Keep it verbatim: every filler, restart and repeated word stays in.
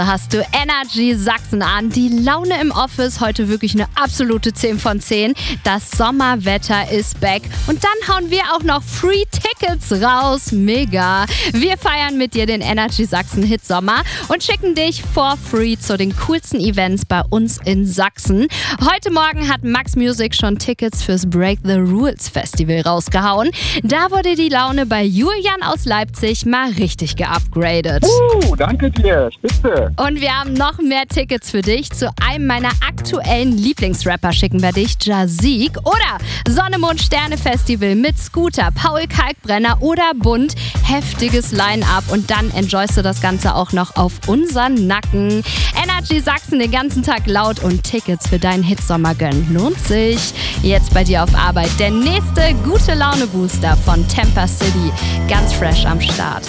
Hast du Energy Sachsen an. Die Laune im Office heute wirklich eine absolute zehn von zehn. Das Sommerwetter ist back. Und dann hauen wir auch noch Free Tickets raus. Mega. Wir feiern mit dir den Energy Sachsen Hit Sommer und schicken dich for free zu den coolsten Events bei uns in Sachsen. Heute Morgen hat Max Music schon Tickets fürs Break the Rules Festival rausgehauen. Da wurde die Laune bei Julian aus Leipzig mal richtig geupgradet. Uh, danke dir. Spitze. Und wir haben noch mehr Tickets für dich. Zu einem meiner aktuellen Lieblingsrapper schicken wir dich, Jazik. Oder Sonne, Mond, Sterne Festival mit Scooter, Paul Kalkbrenner oder Bund. Heftiges Line-Up und dann enjoyst du das Ganze auch noch auf unseren Nacken. Energy Sachsen den ganzen Tag laut und Tickets für deinen Hitsommer gönnen. Lohnt sich. Jetzt bei dir auf Arbeit der nächste gute Laune-Booster von Temper City. Ganz fresh am Start.